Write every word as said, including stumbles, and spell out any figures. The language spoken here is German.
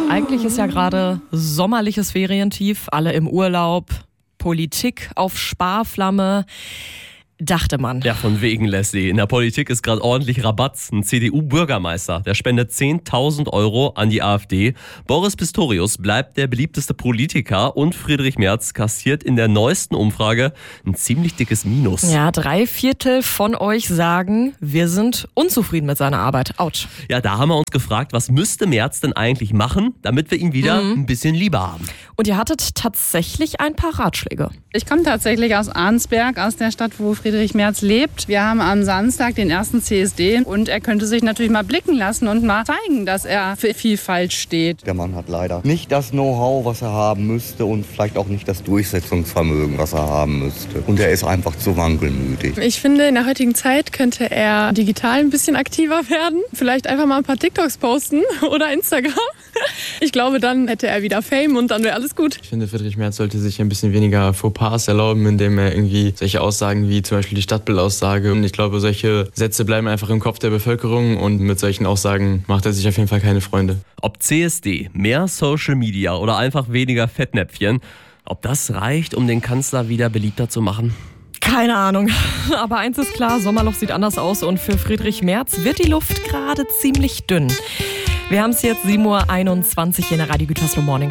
Eigentlich ist ja gerade sommerliches Ferientief, alle im Urlaub, Politik auf Sparflamme. Dachte man. Ja, von wegen, Leslie. In der Politik ist gerade ordentlich Rabatz. Ein C D U-Bürgermeister, der spendet zehntausend Euro an die AfD. Boris Pistorius bleibt der beliebteste Politiker und Friedrich Merz kassiert in der neuesten Umfrage ein ziemlich dickes Minus. Ja, drei Viertel von euch sagen, wir sind unzufrieden mit seiner Arbeit. Autsch. Ja, da haben wir uns gefragt, was müsste Merz denn eigentlich machen, damit wir ihn wieder mhm. ein bisschen lieber haben. Und ihr hattet tatsächlich ein paar Ratschläge. Ich komme tatsächlich aus Arnsberg, aus der Stadt, wo Friedrich Merz lebt. Wir haben am Samstag den ersten C S D und er könnte sich natürlich mal blicken lassen und mal zeigen, dass er für Vielfalt steht. Der Mann hat leider nicht das Know-how, was er haben müsste und vielleicht auch nicht das Durchsetzungsvermögen, was er haben müsste. Und er ist einfach zu wankelmütig. Ich finde, in der heutigen Zeit könnte er digital ein bisschen aktiver werden. Vielleicht einfach mal ein paar TikToks posten oder Instagram. Ich glaube, dann hätte er wieder Fame und dann wäre alles gut. Ich finde, Friedrich Merz sollte sich ein bisschen weniger Fauxpas erlauben, indem er irgendwie solche Aussagen wie zum Beispiel die Stadtbildaussage. Und ich glaube, solche Sätze bleiben einfach im Kopf der Bevölkerung und mit solchen Aussagen macht er sich auf jeden Fall keine Freunde. Ob C S D, mehr Social Media oder einfach weniger Fettnäpfchen, ob das reicht, um den Kanzler wieder beliebter zu machen? Keine Ahnung. Aber eins ist klar, Sommerloch sieht anders aus und für Friedrich Merz wird die Luft gerade ziemlich dünn. Wir haben es jetzt sieben Uhr einundzwanzig in der Radio Gütersloh Morning.